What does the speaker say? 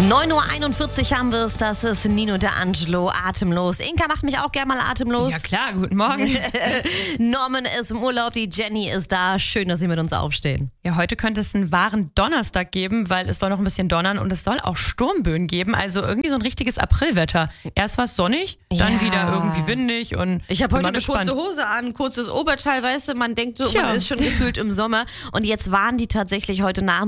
9:41 Uhr haben wir es, das ist Nino D'Angelo, Atemlos. Inka macht mich auch gerne mal atemlos. Ja klar, guten Morgen. Norman ist im Urlaub, die Jenny ist da. Schön, dass Sie mit uns aufstehen. Ja, heute könnte es einen wahren Donnerstag geben, weil es soll noch ein bisschen donnern und es soll auch Sturmböen geben. Also irgendwie so ein richtiges Aprilwetter. Erst war es sonnig, dann wieder irgendwie windig und ich habe heute eine gespannt. kurze Hose an, kurzes Oberteil, weißt du, man denkt so, man ist schon gefühlt im Sommer. Und jetzt waren die tatsächlich heute Nachmittag